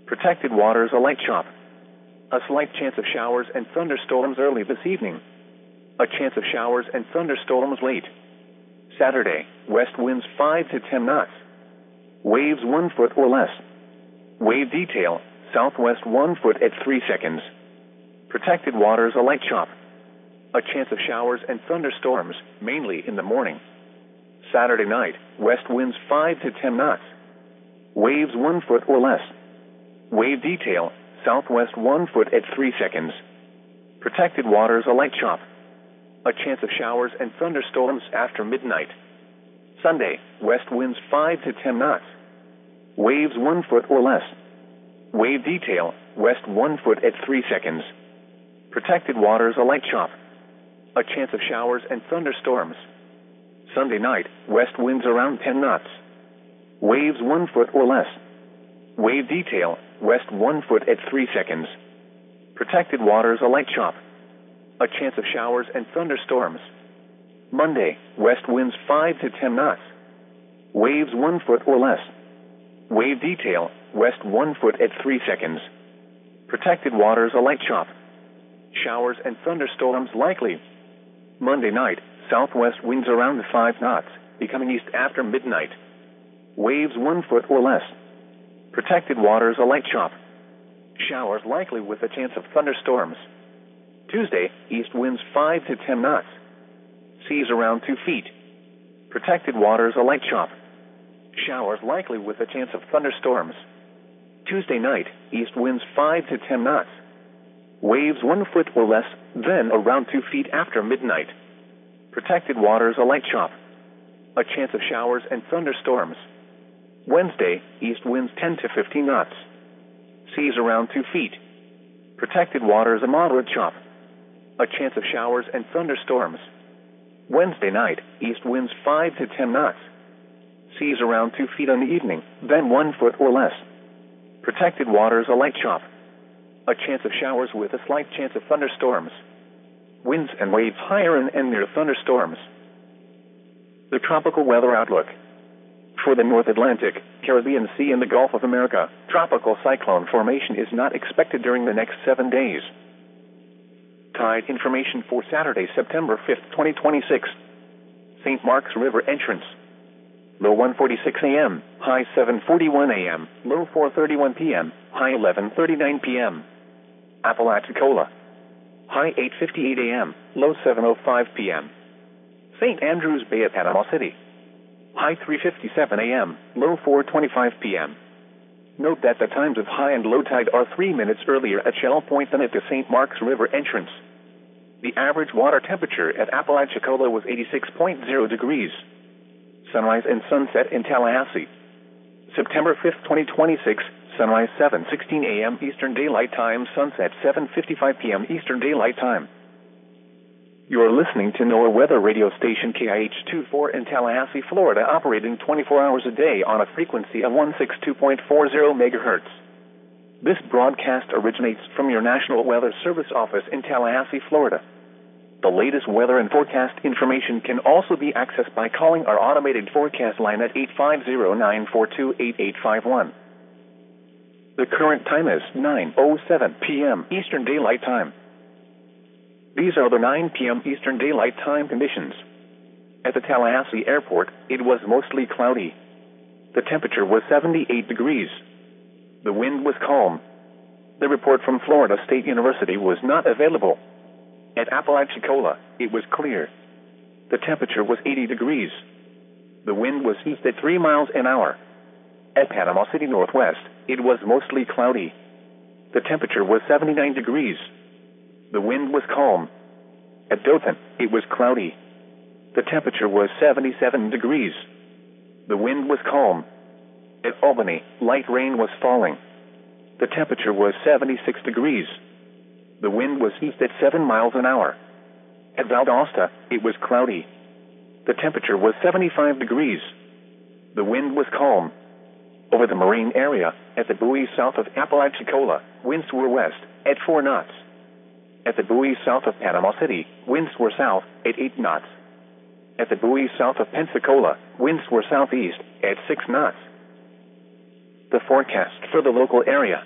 Protected waters, a light chop. A slight chance of showers and thunderstorms early this evening. A chance of showers and thunderstorms late. Saturday, west winds 5 to 10 knots. Waves 1 foot or less. Wave detail, southwest 1 foot at 3 seconds. Protected waters, a light chop. A chance of showers and thunderstorms, mainly in the morning. Saturday night, west winds 5 to 10 knots. Waves 1 foot or less. Wave detail, southwest 1 foot at 3 seconds. Protected waters, a light chop. A chance of showers and thunderstorms after midnight. Sunday, west winds 5 to 10 knots. Waves 1 foot or less. Wave detail, west 1 foot at 3 seconds. Protected waters, a light chop. A chance of showers and thunderstorms. Sunday night, west winds around 10 knots. Waves 1 foot or less. Wave detail, west 1 foot at 3 seconds. Protected waters, a light chop. A chance of showers and thunderstorms. Monday, west winds 5 to 10 knots. Waves 1 foot or less. Wave detail, west 1 foot at 3 seconds. Protected waters, a light chop. Showers and thunderstorms likely. Monday night, southwest winds around 5 knots, becoming east after midnight. Waves 1 foot or less. Protected waters, a light chop. Showers likely with a chance of thunderstorms. Tuesday, east winds 5 to 10 knots. Seas around 2 feet. Protected waters, a light chop. Showers likely with a chance of thunderstorms. Tuesday night, east winds 5 to 10 knots. Waves 1 foot or less, then around 2 feet after midnight. Protected waters, a light chop. A chance of showers and thunderstorms. Wednesday, east winds 10 to 15 knots. Seas around 2 feet. Protected waters, a moderate chop. A chance of showers and thunderstorms. Wednesday night, east winds 5 to 10 knots. Seas around 2 feet in the evening, then 1 foot or less. Protected waters, a light chop. A chance of showers with a slight chance of thunderstorms. Winds and waves higher and near thunderstorms. The tropical weather outlook. For the North Atlantic, Caribbean Sea and the Gulf of America, tropical cyclone formation is not expected during the next 7 days. Tide information for Saturday, September 5th, 2026. St. Mark's River entrance. Low 1:46 a.m., high 7:41 a.m., low 4:31 p.m., high 11:39 p.m. Apalachicola. High 8:58 a.m., low 7:05 p.m. St. Andrews Bay at Panama City. High 3:57 a.m., low 4:25 p.m. Note that the times of high and low tide are 3 minutes earlier at Shell Point than at the St. Mark's River entrance. The average water temperature at Apalachicola was 86.0 degrees. Sunrise and sunset in Tallahassee. September 5th, 2026, sunrise 7:16 a.m. Eastern Daylight Time, sunset 7:55 p.m. Eastern Daylight Time. You are listening to NOAA weather radio station KIH-24 in Tallahassee, Florida, operating 24 hours a day on a frequency of 162.40 megahertz. This broadcast originates from your National Weather Service office in Tallahassee, Florida. The latest weather and forecast information can also be accessed by calling our automated forecast line at 850-942-8851. The current time is 9:07 p.m. Eastern Daylight Time. These are the 9 p.m. Eastern Daylight Time conditions. At the Tallahassee Airport, it was mostly cloudy. The temperature was 78 degrees. The wind was calm. The report from Florida State University was not available. At Apalachicola, it was clear. The temperature was 80 degrees. The wind was east at 3 miles an hour. At Panama City Northwest, it was mostly cloudy. The temperature was 79 degrees. The wind was calm. At Dothan, it was cloudy. The temperature was 77 degrees. The wind was calm. At Albany, light rain was falling. The temperature was 76 degrees. The wind was east at 7 miles an hour. At Valdosta, it was cloudy. The temperature was 75 degrees. The wind was calm. Over the marine area, at the buoy south of Apalachicola, winds were west at 4 knots. At the buoy south of Panama City, winds were south at 8 knots. At the buoy south of Pensacola, winds were southeast at 6 knots. The forecast for the local area.